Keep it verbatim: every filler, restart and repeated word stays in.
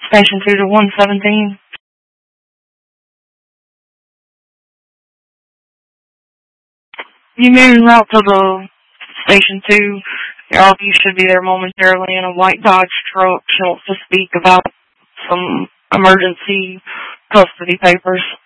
Station two to one seventeen. You made en route to the Station two. Your R P should be there momentarily in a white Dodge truck. She wants to speak about some emergency custody papers.